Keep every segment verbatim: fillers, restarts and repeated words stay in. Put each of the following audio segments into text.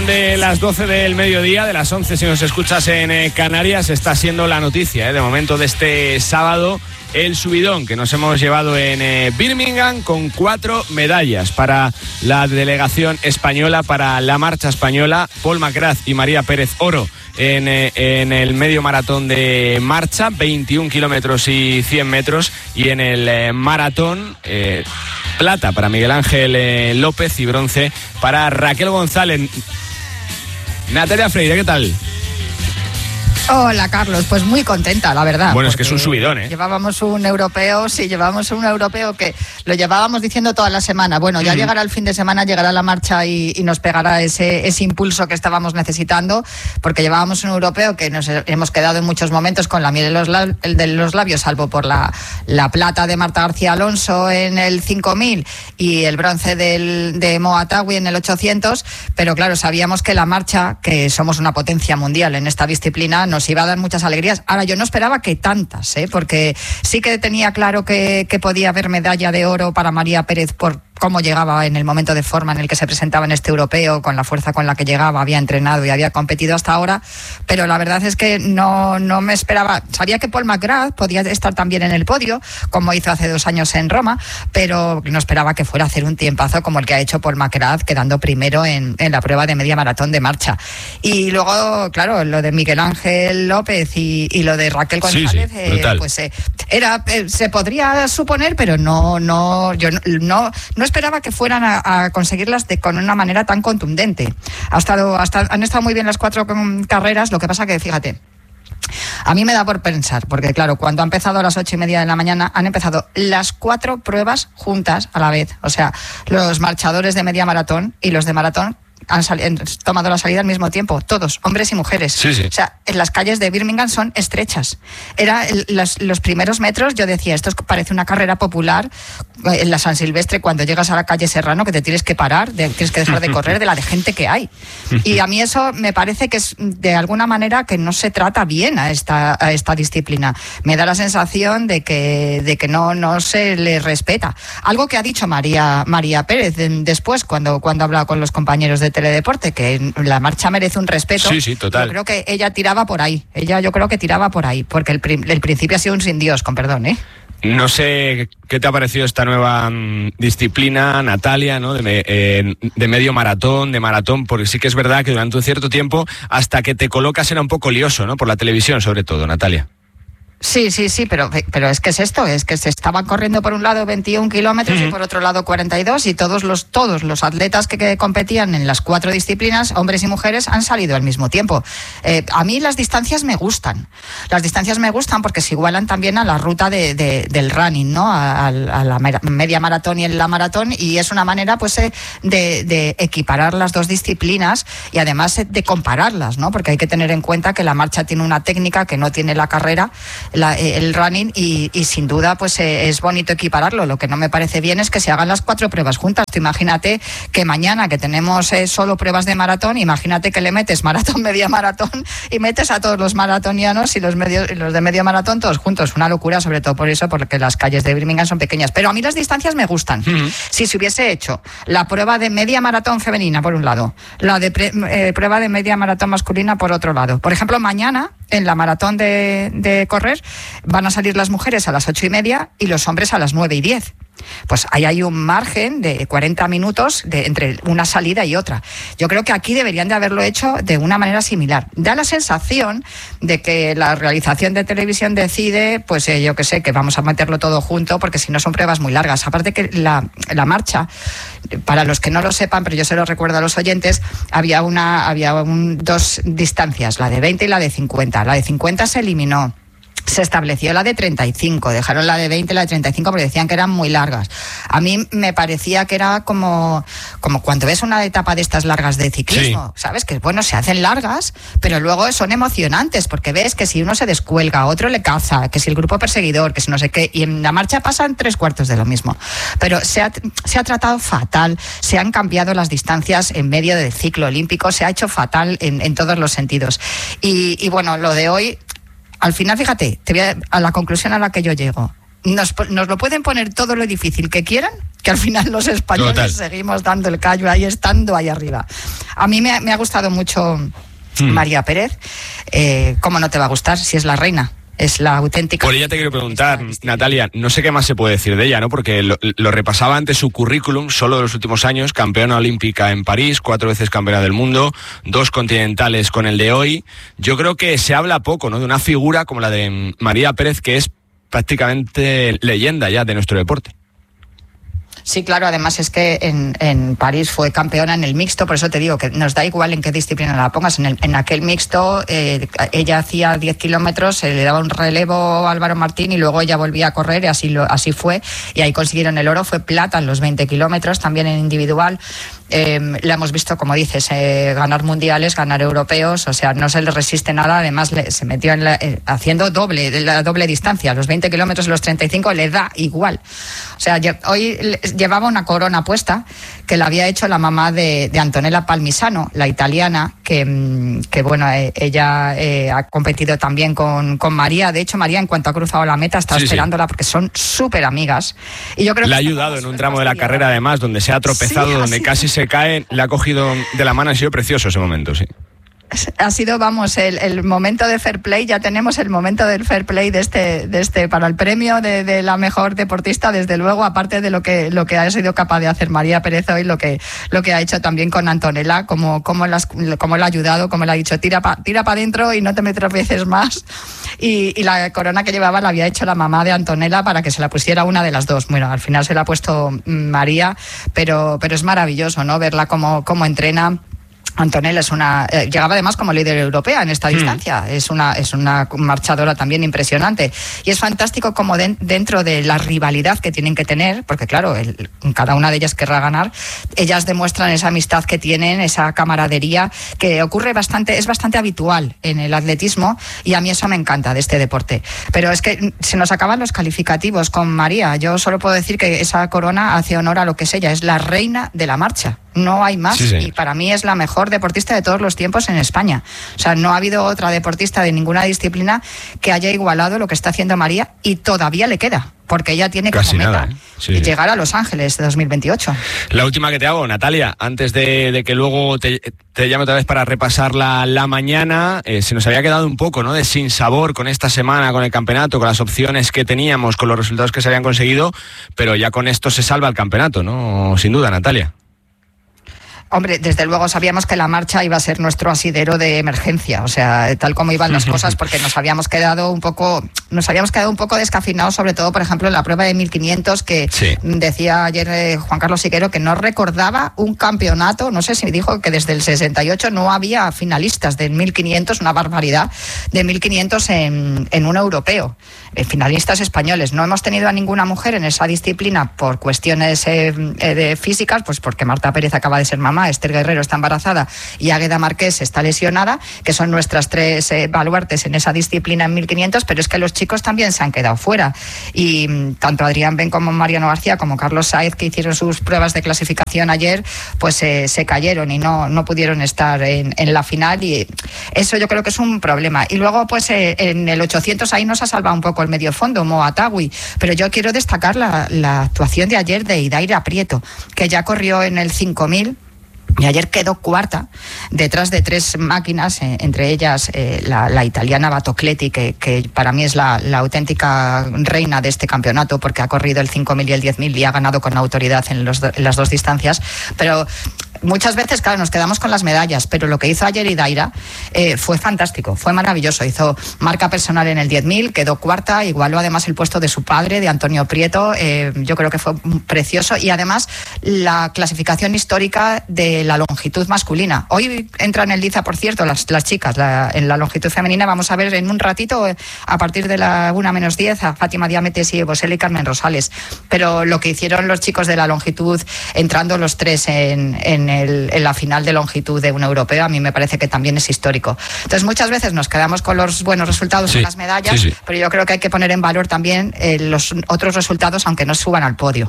De las doce del mediodía, de las once si nos escuchas en eh, Canarias, está siendo la noticia eh, de momento de este sábado, el subidón que nos hemos llevado en eh, Birmingham con cuatro medallas para la delegación española, para la marcha española. Paul McGrath y María Pérez, oro en, eh, en el medio maratón de marcha, veintiún kilómetros y cien metros, y en el eh, maratón eh, plata para Miguel Ángel eh, López y bronce para Raquel González. Natalia Freire, ¿qué tal? Hola, Carlos, pues muy contenta, la verdad. Bueno, es que es un subidón, ¿eh? Llevábamos un europeo, sí, llevábamos un europeo que lo llevábamos diciendo toda la semana. Bueno, ya mm. llegará el fin de semana, llegará la marcha y, y nos pegará ese, ese impulso que estábamos necesitando, porque llevábamos un europeo que nos hemos quedado en muchos momentos con la miel de los, lab, el de los labios, salvo por la, la plata de Marta García Alonso en el cinco mil y el bronce del, de Moa Tawi en el ochocientos, pero claro, sabíamos que la marcha, que somos una potencia mundial en esta disciplina, nos iba a dar muchas alegrías. Ahora, yo no esperaba que tantas, ¿eh? Porque sí que tenía claro que, que podía haber medalla de oro para María Pérez por cómo llegaba en el momento de forma en el que se presentaba en este europeo, con la fuerza con la que llegaba, había entrenado y había competido hasta ahora, pero la verdad es que no, no me esperaba. Sabía que Paul McGrath podía estar también en el podio, como hizo hace dos años en Roma, pero no esperaba que fuera a hacer un tiempazo como el que ha hecho Paul McGrath, quedando primero en, en la prueba de media maratón de marcha. Y luego, claro, lo de Miguel Ángel López y, y lo de Raquel González, sí, sí, eh, pues eh, era eh, se podría suponer, pero no, no, yo no, no, no esperaba que fueran a, a conseguirlas de, con una manera tan contundente. Ha estado, hasta, han estado muy bien las cuatro carreras, lo que pasa que, fíjate, a mí me da por pensar, porque claro, cuando ha empezado a las ocho y media de la mañana, han empezado las cuatro pruebas juntas a la vez. O sea, los marchadores de media maratón y los de maratón han, sali- han tomado la salida al mismo tiempo, todos, hombres y mujeres. Sí, sí. O sea, en las calles de Birmingham son estrechas. Era el, los, los primeros metros, yo decía, esto es, parece una carrera popular en la San Silvestre, cuando llegas a la calle Serrano, que te tienes que parar, de, tienes que dejar de correr de la de gente que hay. Y a mí eso me parece que es de alguna manera que no se trata bien a esta, a esta disciplina. Me da la sensación de que, de que no, no se le respeta. Algo que ha dicho María, María Pérez después, cuando, cuando ha hablado con los compañeros de Teledeporte, que la marcha merece un respeto. Sí, sí, total. Yo creo que ella tiraba por ahí. Ella yo creo que tiraba por ahí, porque el, prim- el principio ha sido un sin Dios, con perdón, ¿eh? No sé qué te ha parecido esta nueva um, disciplina, Natalia, ¿no? De, eh, de medio maratón, de maratón, porque sí que es verdad que durante un cierto tiempo, hasta que te colocas, era un poco lioso, ¿no? Por la televisión, sobre todo, Natalia. Sí, sí, sí, pero, pero es que es esto, es que se estaban corriendo por un lado veintiún kilómetros uh-huh. y por otro lado cuarenta y dos, y todos los, todos los atletas que, que competían en las cuatro disciplinas, hombres y mujeres, han salido al mismo tiempo. Eh, a mí las distancias me gustan, las distancias me gustan porque se igualan también a la ruta de, de, del running, ¿no? A, a la media maratón y en la maratón, y es una manera pues de, de equiparar las dos disciplinas y además de compararlas, ¿no? Porque hay que tener en cuenta que la marcha tiene una técnica que no tiene la carrera, La, el running, y, y sin duda pues eh, es bonito equipararlo. Lo que no me parece bien es que se hagan las cuatro pruebas juntas. Tú imagínate que mañana, que tenemos eh, solo pruebas de maratón, imagínate que le metes maratón, media maratón y metes a todos los maratonianos y los, medios, los de medio maratón todos juntos. Una locura, sobre todo por eso, porque las calles de Birmingham son pequeñas. Pero a mí las distancias me gustan. Uh-huh. Si se hubiese hecho la prueba de media maratón femenina por un lado, la de pre, eh, prueba de media maratón masculina por otro lado. Por ejemplo, mañana en la maratón de, de correr van a salir las mujeres a las ocho y media y los hombres a las nueve y diez. Pues ahí hay un margen de cuarenta minutos de, entre una salida y otra. Yo creo que aquí deberían de haberlo hecho de una manera similar. Da la sensación de que la realización de televisión decide, pues eh, yo qué sé, que vamos a meterlo todo junto, porque si no son pruebas muy largas. Aparte que la, la marcha, para los que no lo sepan, pero yo se lo recuerdo a los oyentes, había, una, había un, dos distancias, la de veinte y la de cincuenta. La de cincuenta se eliminó. Se estableció la de treinta y cinco, dejaron la de veinte y la de treinta y cinco porque decían que eran muy largas. A mí me parecía que era como, como cuando ves una etapa de estas largas de ciclismo, sí. ¿Sabes? Que bueno, se hacen largas, pero luego son emocionantes porque ves que si uno se descuelga, otro le caza, que si el grupo perseguidor, que si no sé qué, y en la marcha pasan tres cuartos de lo mismo. Pero se ha, se ha tratado fatal, se han cambiado las distancias en medio del ciclo olímpico, se ha hecho fatal en, en todos los sentidos. Y, y bueno, lo de hoy... Al final, fíjate, te voy a, a la conclusión a la que yo llego. nos, nos lo pueden poner todo lo difícil que quieran, que al final los españoles Total. seguimos dando el callo ahí, estando ahí arriba. A mí me, me ha gustado mucho mm. María Pérez. Eh, ¿Cómo no te va a gustar si es la reina? Es la auténtica... Por ella te quiero preguntar, Natalia, no sé qué más se puede decir de ella, ¿no? Porque lo, lo repasaba antes su currículum, solo de los últimos años, campeona olímpica en París, cuatro veces campeona del mundo, dos continentales con el de hoy. Yo creo que se habla poco, ¿no? De una figura como la de María Pérez, que es prácticamente leyenda ya de nuestro deporte. Sí, claro, además es que en, en París fue campeona en el mixto, por eso te digo que nos da igual en qué disciplina la pongas. En, el, en aquel mixto eh, ella hacía diez kilómetros, se le daba un relevo a Álvaro Martín y luego ella volvía a correr y así, lo, así fue. Y ahí consiguieron el oro, fue plata en los veinte kilómetros, también en individual. Eh, la hemos visto, como dices, eh, ganar mundiales, ganar europeos, o sea, no se le resiste nada. Además le, se metió en la, eh, haciendo doble, la doble distancia, los veinte kilómetros y los treinta y cinco le da igual. O sea, yo, hoy llevaba una corona puesta que la había hecho la mamá de, de Antonella Palmisano, la italiana, que, que bueno, eh, ella eh, ha competido también con, con María. De hecho, María, en cuanto ha cruzado la meta, está sí, esperándola sí. porque son súper amigas. Y yo creo le que ha ayudado en un tramo de la carrera, además, donde se ha tropezado, sí, donde casi se cae, le ha cogido de la mano, ha sido precioso ese momento, sí. Ha sido, vamos, el, el momento de fair play. Ya tenemos el momento del fair play de este, de este para el premio de, de la mejor deportista, desde luego, aparte de lo que lo que ha sido capaz de hacer María Pérez hoy, lo que lo que ha hecho también con Antonella, como como las, como le ha ayudado, como le ha dicho, tira para tira pa adentro y no te me tropieces más. Y, y la corona que llevaba la había hecho la mamá de Antonella para que se la pusiera una de las dos. Bueno, al final se la ha puesto María, pero pero es maravilloso, ¿no? Verla cómo cómo entrena. Antonella es una eh, llegaba además como líder europea en esta mm. distancia, es una es una marchadora también impresionante y es fantástico como de, dentro de la rivalidad que tienen que tener, porque claro, el, cada una de ellas querrá ganar, ellas demuestran esa amistad que tienen, esa camaradería que ocurre bastante, es bastante habitual en el atletismo y a mí eso me encanta de este deporte. Pero es que se nos acaban los calificativos con María. Yo solo puedo decir que esa corona hace honor a lo que es ella, es la reina de la marcha. No hay más, sí, sí. y para mí es la mejor deportista de todos los tiempos en España. O sea, no ha habido otra deportista de ninguna disciplina que haya igualado lo que está haciendo María y todavía le queda, porque ella tiene Casi como nada, meta ¿eh? sí, llegar a Los Ángeles de dos mil veintiocho. La última que te hago, Natalia, antes de, de que luego te, te llame otra vez para repasar la, la mañana, eh, se nos había quedado un poco, ¿no?, de sinsabor con esta semana, con el campeonato, con las opciones que teníamos, con los resultados que se habían conseguido, pero ya con esto se salva el campeonato, ¿no? Sin duda, Natalia. Hombre, desde luego sabíamos que la marcha iba a ser nuestro asidero de emergencia, o sea, tal como iban las cosas, porque nos habíamos quedado un poco, nos habíamos quedado un poco descafinados, sobre todo, por ejemplo, en la prueba de mil quinientos, que sí. decía ayer eh, Juan Carlos Siguero que no recordaba un campeonato, no sé si dijo que desde el sesenta y ocho no había finalistas de mil quinientos, una barbaridad, de mil quinientos en, en un europeo, eh, finalistas españoles. No hemos tenido a ninguna mujer en esa disciplina por cuestiones eh, eh, de físicas, pues porque Marta Pérez acaba de ser mamá, Esther Guerrero está embarazada y Águeda Marqués está lesionada, que son nuestras tres eh, baluartes en esa disciplina en mil quinientos, pero es que los chicos también se han quedado fuera. Y mm, tanto Adrián Ben como Mariano García como Carlos Saez, que hicieron sus pruebas de clasificación ayer, pues eh, se cayeron y no, no pudieron estar en, en la final, y eso yo creo que es un problema. Y luego pues eh, en el ochocientos ahí nos ha salvado un poco el medio fondo, Moatagui, pero yo quiero destacar la, la actuación de ayer de Idaira Prieto, que ya corrió en el cinco mil y ayer quedó cuarta, detrás de tres máquinas, eh, entre ellas eh, la, la italiana Batocletti, que, que para mí es la, la auténtica reina de este campeonato, porque ha corrido el cinco mil y el diez mil y ha ganado con autoridad en, los, en las dos distancias. Pero muchas veces, claro, nos quedamos con las medallas, pero lo que hizo ayer Idaira eh, fue fantástico, fue maravilloso. Hizo marca personal en el diez mil, quedó cuarta, igualó además el puesto de su padre, de Antonio Prieto. Eh, yo creo que fue precioso, y además la clasificación histórica de la longitud masculina. Hoy entra en el Liza, por cierto, las, las chicas. La, en la longitud femenina vamos a ver en un ratito, a partir de la una menos diez, a Fátima Diametes y Bosel y Carmen Rosales. Pero lo que hicieron los chicos de la longitud, entrando los tres en, en, el, en la final de longitud de un europeo, a mí me parece que también es histórico. Entonces muchas veces nos quedamos con los buenos resultados, sí, en las medallas, sí, sí. pero yo creo que hay que poner en valor también eh, los otros resultados, aunque no suban al podio.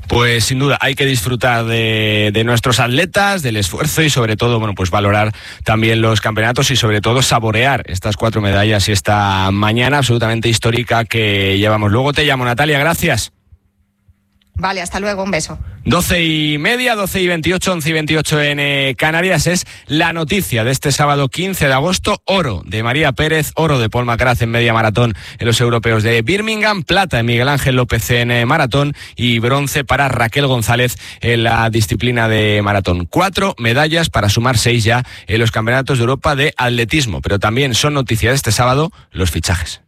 Pues sin duda hay que disfrutar de, de nuestros atletas, del esfuerzo y sobre todo, bueno, pues valorar también los campeonatos y sobre todo saborear estas cuatro medallas y esta mañana absolutamente histórica que llevamos. Luego te llamo, Natalia, gracias. Vale, hasta luego, un beso. doce y media, doce y veintiocho, once y veintiocho en eh, Canarias. Es la noticia de este sábado quince de agosto. Oro de María Pérez, oro de Paul Macrath en media maratón en los europeos de Birmingham, plata de Miguel Ángel López en eh, maratón y bronce para Raquel González en la disciplina de maratón. Cuatro medallas para sumar seis ya en los campeonatos de Europa de atletismo. Pero también son noticia de este sábado los fichajes.